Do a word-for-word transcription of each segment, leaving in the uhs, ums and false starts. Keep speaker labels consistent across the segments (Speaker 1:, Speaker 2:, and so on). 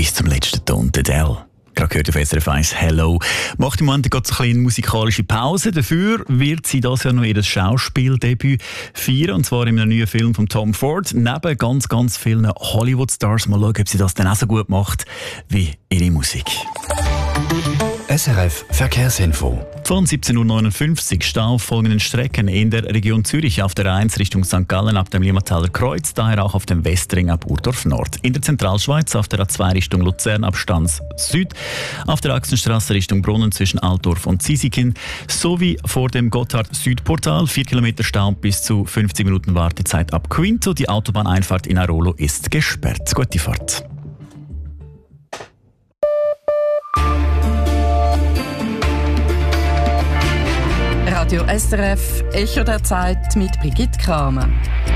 Speaker 1: bis zum letzten Ton. Adele. Gerade gehört auf S R F eins «Hello». Macht im Moment gerade so eine kleine musikalische Pause. Dafür wird sie das ja noch ihr Schauspieldebüt feiern. Und zwar in einem neuen Film von Tom Ford. Neben ganz, ganz vielen Hollywood-Stars. Mal schauen, ob sie das dann auch so gut macht wie ihre Musik.
Speaker 2: S R F Verkehrsinfo.
Speaker 1: Von siebzehn Uhr neunundfünfzig stehen auf folgenden Strecken in der Region Zürich auf der A eins Richtung Sankt Gallen ab dem Limmataler Kreuz, daher auch auf dem Westring ab Urdorf Nord. In der Zentralschweiz auf der A zwei Richtung Luzern ab Stans Süd, auf der Achsenstrasse Richtung Brunnen zwischen Altdorf und Zisikin, sowie vor dem Gotthard-Südportal vier Kilometer Stau bis zu fünfzig Minuten Wartezeit ab Quinto. Die Autobahneinfahrt in Arolo ist gesperrt. Gute Fahrt.
Speaker 3: Radio S R F, Echo der Zeit mit Brigitte Kramer.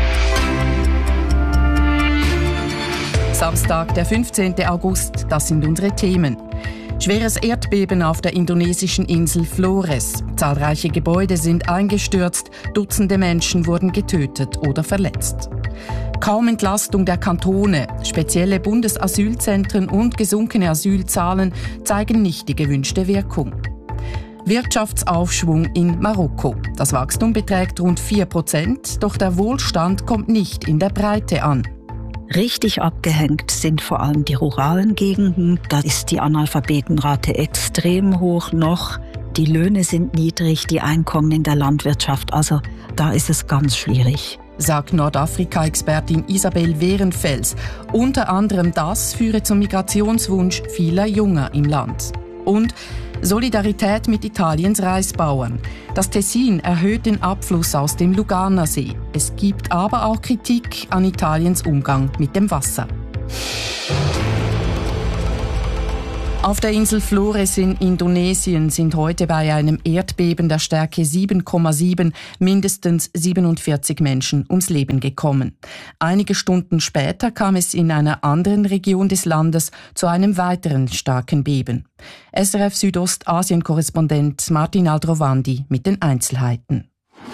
Speaker 3: Samstag, der fünfzehnten August, das sind unsere Themen. Schweres Erdbeben auf der indonesischen Insel Flores. Zahlreiche Gebäude sind eingestürzt, Dutzende Menschen wurden getötet oder verletzt. Kaum Entlastung der Kantone. Spezielle Bundesasylzentren und gesunkene Asylzahlen zeigen nicht die gewünschte Wirkung. Wirtschaftsaufschwung in Marokko. Das Wachstum beträgt rund vier Prozent, doch der Wohlstand kommt nicht in der Breite an.
Speaker 4: Richtig abgehängt sind vor allem die ruralen Gegenden. Da ist die Analphabetenrate extrem hoch noch. Die Löhne sind niedrig, die Einkommen in der Landwirtschaft. Also da ist es ganz schwierig,
Speaker 3: sagt Nordafrika-Expertin Isabel Wehrenfels. Unter anderem das führe zum Migrationswunsch vieler Junger im Land. Und Solidarität mit Italiens Reisbauern. Das Tessin erhöht den Abfluss aus dem Luganersee. Es gibt aber auch Kritik an Italiens Umgang mit dem Wasser. Auf der Insel Flores in Indonesien sind heute bei einem Erdbeben der Stärke sieben Komma sieben mindestens siebenundvierzig Menschen ums Leben gekommen. Einige Stunden später kam es in einer anderen Region des Landes zu einem weiteren starken Beben. S R F Südostasien-Korrespondent Martin Aldrovandi mit den Einzelheiten.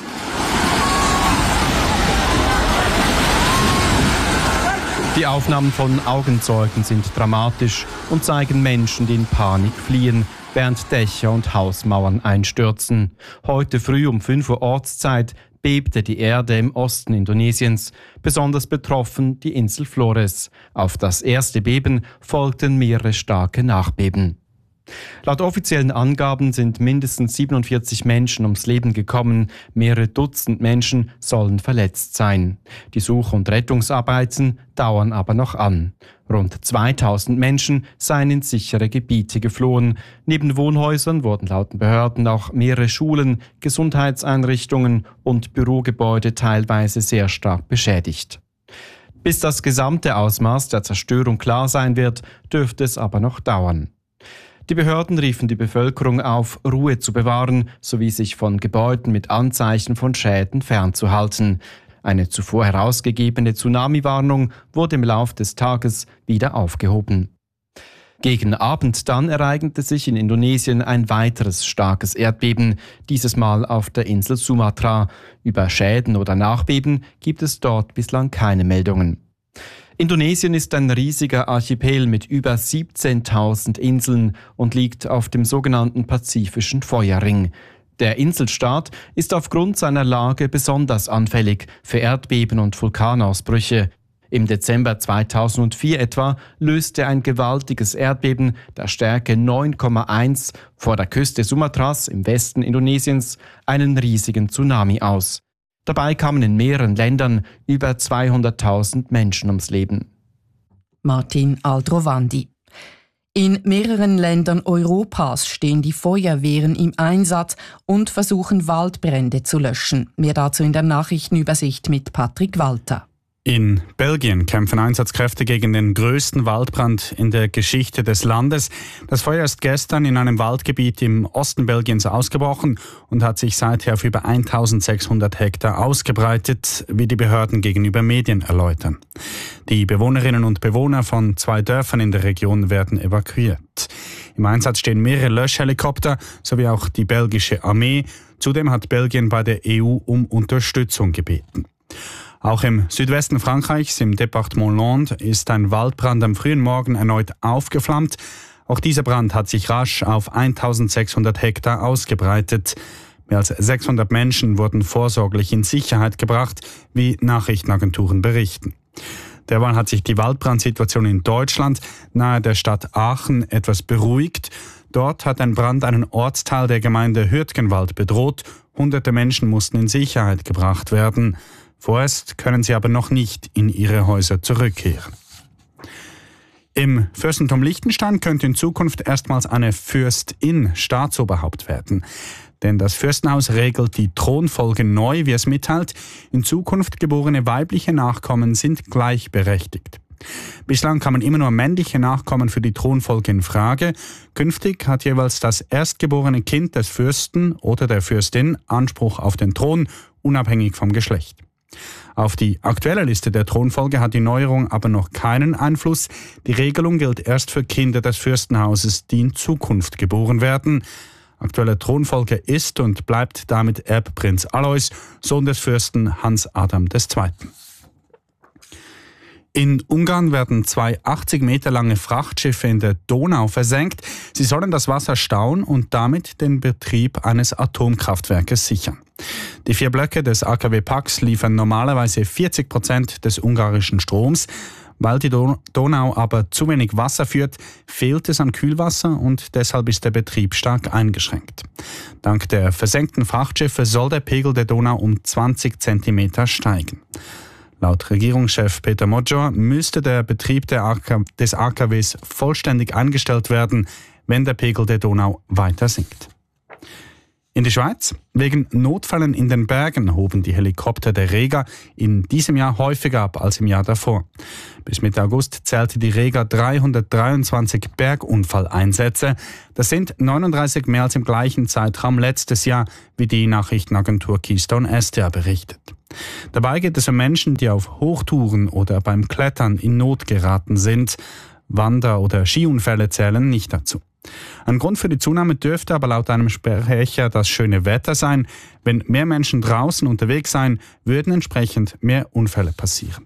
Speaker 5: Die Aufnahmen von Augenzeugen sind dramatisch und zeigen Menschen, die in Panik fliehen, während Dächer und Hausmauern einstürzen. Heute früh um fünf Uhr Ortszeit bebte die Erde im Osten Indonesiens, besonders betroffen die Insel Flores. Auf das erste Beben folgten mehrere starke Nachbeben. Laut offiziellen Angaben sind mindestens siebenundvierzig Menschen ums Leben gekommen, mehrere Dutzend Menschen sollen verletzt sein. Die Such- und Rettungsarbeiten dauern aber noch an. Rund zweitausend Menschen seien in sichere Gebiete geflohen. Neben Wohnhäusern wurden laut Behörden auch mehrere Schulen, Gesundheitseinrichtungen und Bürogebäude teilweise sehr stark beschädigt. Bis das gesamte Ausmaß der Zerstörung klar sein wird, dürfte es aber noch dauern. Die Behörden riefen die Bevölkerung auf, Ruhe zu bewahren, sowie sich von Gebäuden mit Anzeichen von Schäden fernzuhalten. Eine zuvor herausgegebene Tsunami-Warnung wurde im Lauf des Tages wieder aufgehoben. Gegen Abend dann ereignete sich in Indonesien ein weiteres starkes Erdbeben, dieses Mal auf der Insel Sumatra. Über Schäden oder Nachbeben gibt es dort bislang keine Meldungen. Indonesien ist ein riesiger Archipel mit über siebzehntausend Inseln und liegt auf dem sogenannten Pazifischen Feuerring. Der Inselstaat ist aufgrund seiner Lage besonders anfällig für Erdbeben und Vulkanausbrüche. Im Dezember zweitausendvier etwa löste ein gewaltiges Erdbeben der Stärke neun Komma eins vor der Küste Sumatras im Westen Indonesiens einen riesigen Tsunami aus. Dabei kamen in mehreren Ländern über zweihunderttausend Menschen ums Leben.
Speaker 3: Martin Aldrovandi. In mehreren Ländern Europas stehen die Feuerwehren im Einsatz und versuchen Waldbrände zu löschen. Mehr dazu in der Nachrichtenübersicht mit Patrick Walter.
Speaker 6: In Belgien kämpfen Einsatzkräfte gegen den größten Waldbrand in der Geschichte des Landes. Das Feuer ist gestern in einem Waldgebiet im Osten Belgiens ausgebrochen und hat sich seither auf über eintausendsechshundert Hektar ausgebreitet, wie die Behörden gegenüber Medien erläutern. Die Bewohnerinnen und Bewohner von zwei Dörfern in der Region werden evakuiert. Im Einsatz stehen mehrere Löschhelikopter sowie auch die belgische Armee. Zudem hat Belgien bei der E U um Unterstützung gebeten. Auch im Südwesten Frankreichs, im Département Landes, ist ein Waldbrand am frühen Morgen erneut aufgeflammt. Auch dieser Brand hat sich rasch auf eintausendsechshundert Hektar ausgebreitet. Mehr als sechshundert Menschen wurden vorsorglich in Sicherheit gebracht, wie Nachrichtenagenturen berichten. Derweil hat sich die Waldbrandsituation in Deutschland nahe der Stadt Aachen etwas beruhigt. Dort hat ein Brand einen Ortsteil der Gemeinde Hürtgenwald bedroht. Hunderte Menschen mussten in Sicherheit gebracht werden. Vorerst können sie aber noch nicht in ihre Häuser zurückkehren. Im Fürstentum Liechtenstein könnte in Zukunft erstmals eine Fürstin Staatsoberhaupt werden. Denn das Fürstenhaus regelt die Thronfolge neu, wie es mitteilt. In Zukunft geborene weibliche Nachkommen sind gleichberechtigt. Bislang kamen immer nur männliche Nachkommen für die Thronfolge in Frage. Künftig hat jeweils das erstgeborene Kind des Fürsten oder der Fürstin Anspruch auf den Thron, unabhängig vom Geschlecht. Auf die aktuelle Liste der Thronfolge hat die Neuerung aber noch keinen Einfluss. Die Regelung gilt erst für Kinder des Fürstenhauses, die in Zukunft geboren werden. Aktuelle Thronfolge ist und bleibt damit Erbprinz Alois, Sohn des Fürsten Hans Adam der Zweite. In Ungarn werden zwei achtzig Meter lange Frachtschiffe in der Donau versenkt. Sie sollen das Wasser stauen und damit den Betrieb eines Atomkraftwerkes sichern. Die vier Blöcke des A K W Pax liefern normalerweise vierzig Prozent des ungarischen Stroms. Weil die Donau aber zu wenig Wasser führt, fehlt es an Kühlwasser und deshalb ist der Betrieb stark eingeschränkt. Dank der versenkten Frachtschiffe soll der Pegel der Donau um zwanzig Zentimeter steigen. Laut Regierungschef Peter Modjor müsste der Betrieb der A K, des A K Ws vollständig eingestellt werden, wenn der Pegel der Donau weiter sinkt. In der Schweiz? Wegen Notfällen in den Bergen hoben die Helikopter der Rega in diesem Jahr häufiger ab als im Jahr davor. Bis Mitte August zählte die Rega dreihundertdreiundzwanzig Bergunfalleinsätze. Das sind neununddreißig mehr als im gleichen Zeitraum letztes Jahr, wie die Nachrichtenagentur Keystone S T A berichtet. Dabei geht es um Menschen, die auf Hochtouren oder beim Klettern in Not geraten sind. Wander- oder Skiunfälle zählen nicht dazu. Ein Grund für die Zunahme dürfte aber laut einem Sprecher das schöne Wetter sein. Wenn mehr Menschen draußen unterwegs seien, würden entsprechend mehr Unfälle passieren.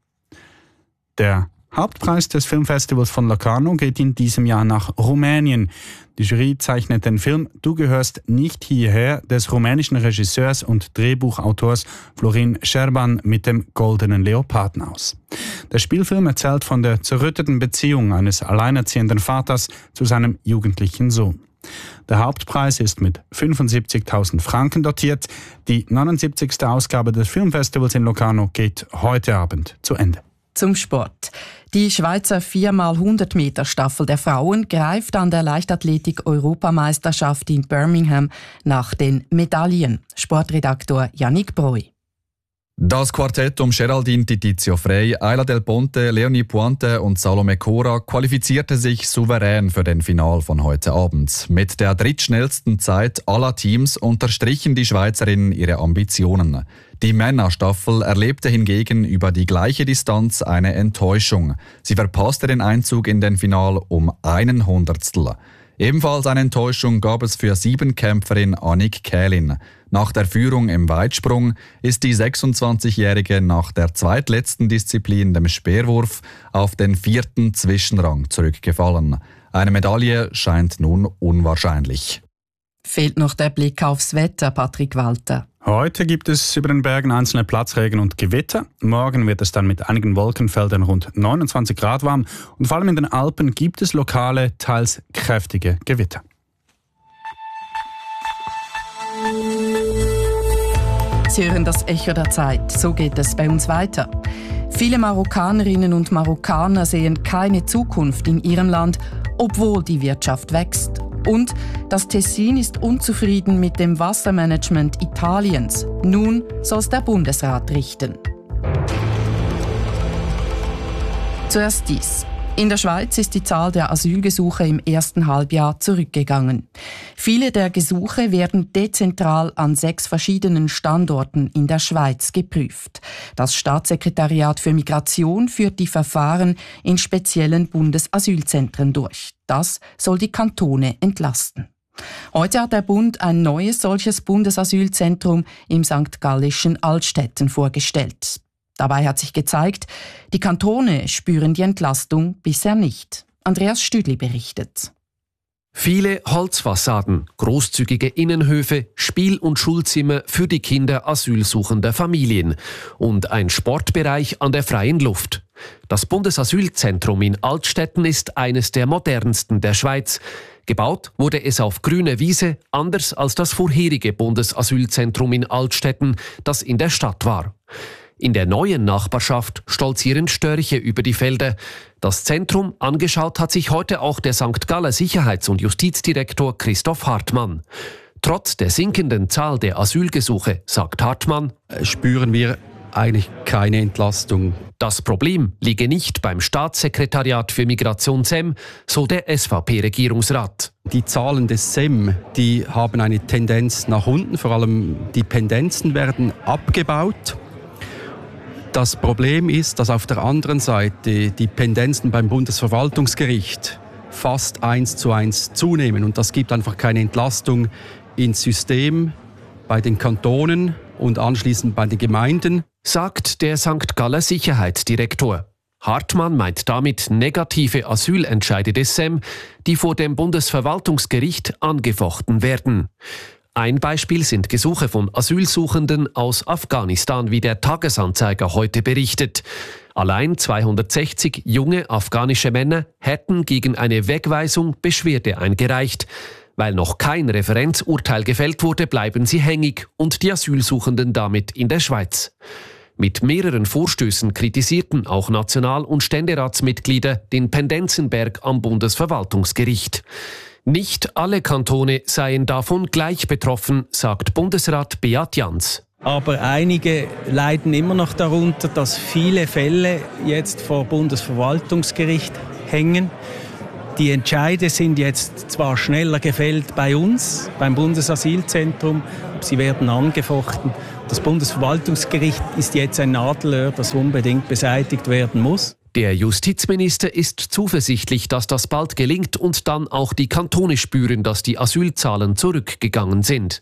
Speaker 6: Der Hauptpreis des Filmfestivals von Locarno geht in diesem Jahr nach Rumänien. Die Jury zeichnet den Film Du gehörst nicht hierher des rumänischen Regisseurs und Drehbuchautors Florin Șerban mit dem Goldenen Leoparden aus. Der Spielfilm erzählt von der zerrütteten Beziehung eines alleinerziehenden Vaters zu seinem jugendlichen Sohn. Der Hauptpreis ist mit fünfundsiebzigtausend Franken dotiert. Die neunundsiebzigste Ausgabe des Filmfestivals in Locarno geht heute Abend zu Ende.
Speaker 3: Zum Sport. Die Schweizer vier mal hundert Meter Staffel der Frauen greift an der Leichtathletik-Europameisterschaft in Birmingham nach den Medaillen. Sportredaktor Yannick Broi.
Speaker 7: Das Quartett um Geraldine Titizio Frey, Ayla Del Ponte, Leonie Pointe und Salome Cora qualifizierte sich souverän für den Final von heute Abend. Mit der drittschnellsten Zeit aller Teams unterstrichen die Schweizerinnen ihre Ambitionen. Die Männerstaffel erlebte hingegen über die gleiche Distanz eine Enttäuschung. Sie verpasste den Einzug in den Final um einen Hundertstel. Ebenfalls eine Enttäuschung gab es für Siebenkämpferin Annick Kählin. Nach der Führung im Weitsprung ist die sechsundzwanzigjährige nach der zweitletzten Disziplin, dem Speerwurf, auf den vierten Zwischenrang zurückgefallen. Eine Medaille scheint nun unwahrscheinlich.
Speaker 3: Fehlt noch der Blick aufs Wetter, Patrick Walter.
Speaker 6: Heute gibt es über den Bergen einzelne Platzregen und Gewitter. Morgen wird es dann mit einigen Wolkenfeldern rund neunundzwanzig Grad warm. Und vor allem in den Alpen gibt es lokale, teils kräftige Gewitter.
Speaker 3: Sie hören das Echo der Zeit. So geht es bei uns weiter. Viele Marokkanerinnen und Marokkaner sehen keine Zukunft in ihrem Land, obwohl die Wirtschaft wächst. Und das Tessin ist unzufrieden mit dem Wassermanagement Italiens. Nun soll es der Bundesrat richten. Zuerst dies. In der Schweiz ist die Zahl der Asylgesuche im ersten Halbjahr zurückgegangen. Viele der Gesuche werden dezentral an sechs verschiedenen Standorten in der Schweiz geprüft. Das Staatssekretariat für Migration führt die Verfahren in speziellen Bundesasylzentren durch. Das soll die Kantone entlasten. Heute hat der Bund ein neues solches Bundesasylzentrum im Sankt Gallischen Altstätten vorgestellt. Dabei hat sich gezeigt, die Kantone spüren die Entlastung bisher nicht. Andreas Stüdli berichtet.
Speaker 8: Viele Holzfassaden, großzügige Innenhöfe, Spiel- und Schulzimmer für die Kinder asylsuchender Familien und ein Sportbereich an der freien Luft. Das Bundesasylzentrum in Altstetten ist eines der modernsten der Schweiz. Gebaut wurde es auf grüner Wiese, anders als das vorherige Bundesasylzentrum in Altstetten, das in der Stadt war. In der neuen Nachbarschaft stolzieren Störche über die Felder. Das Zentrum angeschaut hat sich heute auch der Sankt Galler Sicherheits- und Justizdirektor Christoph Hartmann. Trotz der sinkenden Zahl der Asylgesuche, sagt Hartmann,
Speaker 9: spüren wir eigentlich keine Entlastung.
Speaker 8: Das Problem liege nicht beim Staatssekretariat für Migration S E M, so der S V P-Regierungsrat.
Speaker 9: Die Zahlen des S E M, die haben eine Tendenz nach unten, vor allem die Pendenzen werden abgebaut. Das Problem ist, dass auf der anderen Seite die Pendenzen beim Bundesverwaltungsgericht fast eins zu eins zunehmen. Und das gibt einfach keine Entlastung ins System bei den Kantonen und anschließend bei den Gemeinden,
Speaker 8: sagt der Sankt Galler Sicherheitsdirektor. Hartmann meint damit negative Asylentscheide des S E M, die vor dem Bundesverwaltungsgericht angefochten werden. Ein Beispiel sind Gesuche von Asylsuchenden aus Afghanistan, wie der Tagesanzeiger heute berichtet. Allein zweihundertsechzig junge afghanische Männer hätten gegen eine Wegweisung Beschwerde eingereicht. Weil noch kein Referenzurteil gefällt wurde, bleiben sie hängig und die Asylsuchenden damit in der Schweiz. Mit mehreren Vorstößen kritisierten auch National- und Ständeratsmitglieder den Pendenzenberg am Bundesverwaltungsgericht. Nicht alle Kantone seien davon gleich betroffen, sagt Bundesrat Beat Jans.
Speaker 10: Aber einige leiden immer noch darunter, dass viele Fälle jetzt vor Bundesverwaltungsgericht hängen. Die Entscheide sind jetzt zwar schneller gefällt bei uns, beim Bundesasylzentrum, aber sie werden angefochten. Das Bundesverwaltungsgericht ist jetzt ein Nadelöhr, das unbedingt beseitigt werden muss.
Speaker 8: Der Justizminister ist zuversichtlich, dass das bald gelingt und dann auch die Kantone spüren, dass die Asylzahlen zurückgegangen sind.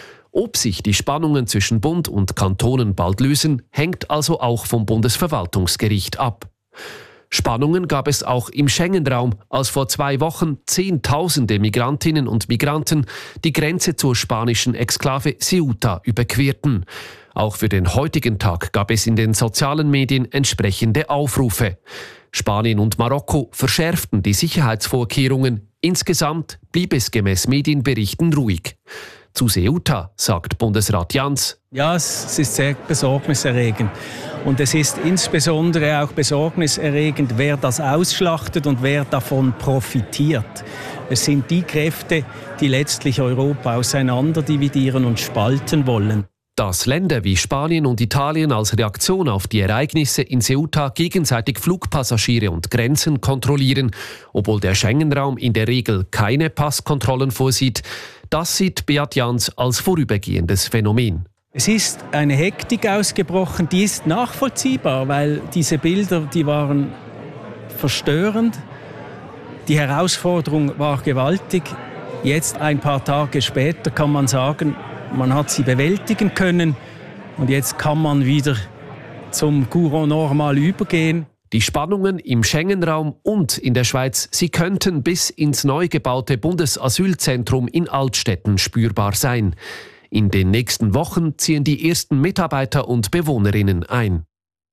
Speaker 8: Ob sich die Spannungen zwischen Bund und Kantonen bald lösen, hängt also auch vom Bundesverwaltungsgericht ab. Spannungen gab es auch im Schengen-Raum, als vor zwei Wochen Zehntausende Migrantinnen und Migranten die Grenze zur spanischen Exklave Ceuta überquerten. Auch für den heutigen Tag gab es in den sozialen Medien entsprechende Aufrufe. Spanien und Marokko verschärften die Sicherheitsvorkehrungen. Insgesamt blieb es gemäß Medienberichten ruhig. Zu Ceuta sagt Bundesrat Jans:
Speaker 10: Ja, es ist sehr besorgniserregend. Und es ist insbesondere auch besorgniserregend, wer das ausschlachtet und wer davon profitiert. Es sind die Kräfte, die letztlich Europa auseinanderdividieren und spalten wollen.
Speaker 8: Dass Länder wie Spanien und Italien als Reaktion auf die Ereignisse in Ceuta gegenseitig Flugpassagiere und Grenzen kontrollieren, obwohl der Schengen-Raum in der Regel keine Passkontrollen vorsieht, das sieht Beat Jans als vorübergehendes Phänomen.
Speaker 10: Es ist eine Hektik ausgebrochen, die ist nachvollziehbar, weil diese Bilder, die waren verstörend. Die Herausforderung war gewaltig. Jetzt, ein paar Tage später, kann man sagen, man hat sie bewältigen können und jetzt kann man wieder zum Courant normal übergehen.
Speaker 8: Die Spannungen im Schengen-Raum und in der Schweiz, sie könnten bis ins neu gebaute Bundesasylzentrum in Altstetten spürbar sein. In den nächsten Wochen ziehen die ersten Mitarbeiter und Bewohnerinnen ein.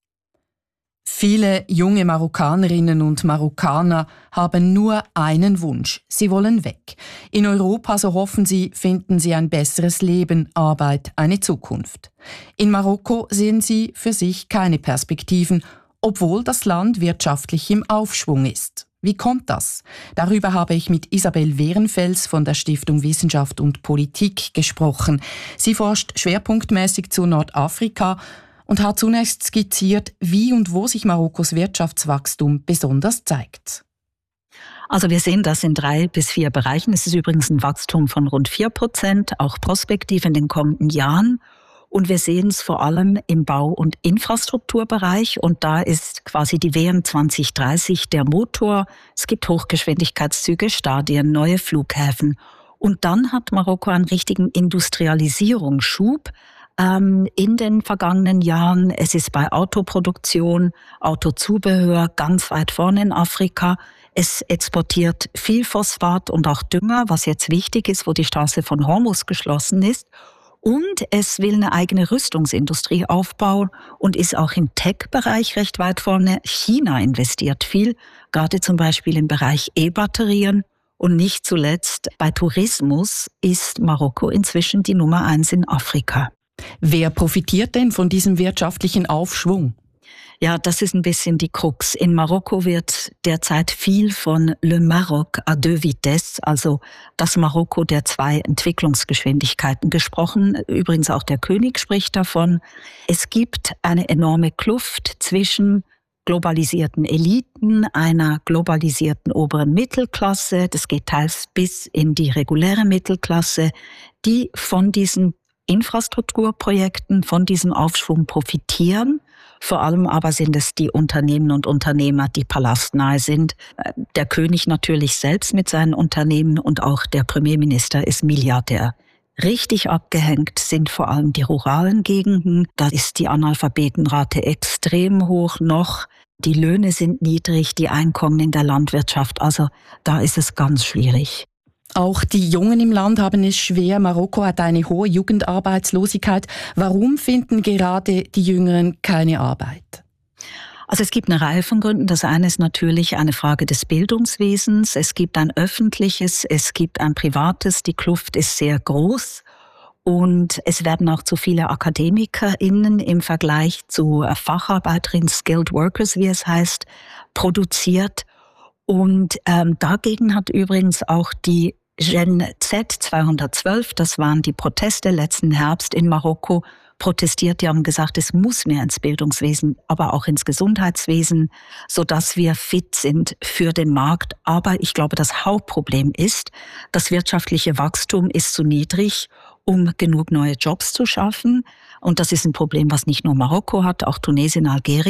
Speaker 3: Viele junge Marokkanerinnen und Marokkaner haben nur einen Wunsch. Sie wollen weg. In Europa, so hoffen sie, finden sie ein besseres Leben, Arbeit, eine Zukunft. In Marokko sehen sie für sich keine Perspektiven, obwohl das Land wirtschaftlich im Aufschwung ist. Wie kommt das? Darüber habe ich mit Isabel Wehrenfels von der Stiftung Wissenschaft und Politik gesprochen. Sie forscht schwerpunktmäßig zu Nordafrika und hat zunächst skizziert, wie und wo sich Marokkos Wirtschaftswachstum besonders zeigt.
Speaker 4: Also wir sehen das in drei bis vier Bereichen. Es ist übrigens ein Wachstum von rund vier Prozent, auch prospektiv in den kommenden Jahren. Und wir sehen es vor allem im Bau- und Infrastrukturbereich. Und da ist quasi die W M zwanzig dreißig der Motor. Es gibt Hochgeschwindigkeitszüge, Stadien, neue Flughäfen. Und dann hat Marokko einen richtigen Industrialisierungsschub. ähm, in den vergangenen Jahren. Es ist bei Autoproduktion, Autozubehör ganz weit vorne in Afrika. Es exportiert viel Phosphat und auch Dünger, was jetzt wichtig ist, wo die Straße von Hormuz geschlossen ist. Und es will eine eigene Rüstungsindustrie aufbauen und ist auch im Tech-Bereich recht weit vorne. China investiert viel, gerade zum Beispiel im Bereich E-Batterien. Und nicht zuletzt bei Tourismus ist Marokko inzwischen die Nummer eins in Afrika.
Speaker 3: Wer profitiert denn von diesem wirtschaftlichen Aufschwung?
Speaker 4: Ja, das ist ein bisschen die Krux. In Marokko wird derzeit viel von Le Maroc à deux vitesses, also das Marokko der zwei Entwicklungsgeschwindigkeiten gesprochen. Übrigens auch der König spricht davon. Es gibt eine enorme Kluft zwischen globalisierten Eliten, einer globalisierten oberen Mittelklasse, das geht teils bis in die reguläre Mittelklasse, die von diesen Infrastrukturprojekten, von diesem Aufschwung profitieren. Vor allem aber sind es die Unternehmen und Unternehmer, die palastnahe sind. Der König natürlich selbst mit seinen Unternehmen und auch der Premierminister ist Milliardär. Richtig abgehängt sind vor allem die ruralen Gegenden. Da ist die Analphabetenrate extrem hoch noch. Die Löhne sind niedrig, die Einkommen in der Landwirtschaft. Also da ist es ganz schwierig.
Speaker 3: Auch die Jungen im Land haben es schwer. Marokko hat eine hohe Jugendarbeitslosigkeit. Warum finden gerade die Jüngeren keine Arbeit?
Speaker 4: Also es gibt eine Reihe von Gründen. Das eine ist natürlich eine Frage des Bildungswesens. Es gibt ein öffentliches, es gibt ein privates. Die Kluft ist sehr groß. Und es werden auch zu viele AkademikerInnen im Vergleich zu Facharbeiterinnen, Skilled Workers, wie es heißt, produziert. Und ähm, dagegen hat übrigens auch die Gen Z zweihundertzwölf, das waren die Proteste letzten Herbst in Marokko, protestiert. Die haben gesagt, es muss mehr ins Bildungswesen, aber auch ins Gesundheitswesen, sodass wir fit sind für den Markt. Aber ich glaube, das Hauptproblem ist, das wirtschaftliche Wachstum ist zu niedrig, um genug neue Jobs zu schaffen. Und das ist ein Problem, was nicht nur Marokko hat, auch Tunesien, Algerien.